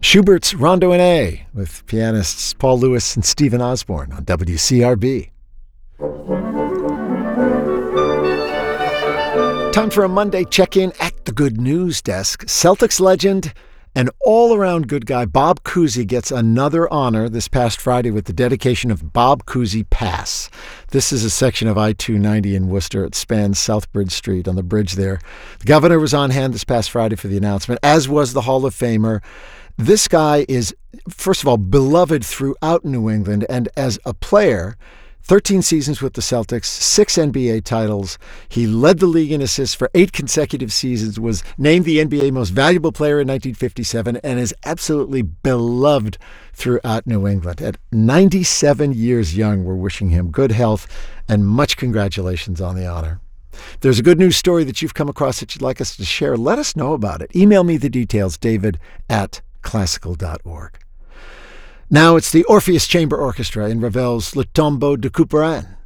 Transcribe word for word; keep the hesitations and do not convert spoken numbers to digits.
Schubert's Rondo in A with pianists Paul Lewis and Stephen Osborne on W C R B. Time for a Monday check-in at the Good News Desk. Celtics legend and all-around good guy Bob Cousy gets another honor this past Friday with the dedication of Bob Cousy Pass. This is a section of I two ninety in Worcester. It spans South Bridge Street on the bridge there. The governor was on hand this past Friday for the announcement, as was the Hall of Famer. This guy is, first of all, beloved throughout New England, and as a player, thirteen seasons with the Celtics, six N B A titles. He led the league in assists for eight consecutive seasons, was named the N B A Most Valuable Player in nineteen fifty-seven, and is absolutely beloved throughout New England. At ninety-seven years young, we're wishing him good health and much congratulations on the honor. If there's a good news story that you've come across that you'd like us to share, let us know about it. Email me the details, david at classical dot org. Now it's the Orpheus Chamber Orchestra in Ravel's Le Tombeau de Couperin.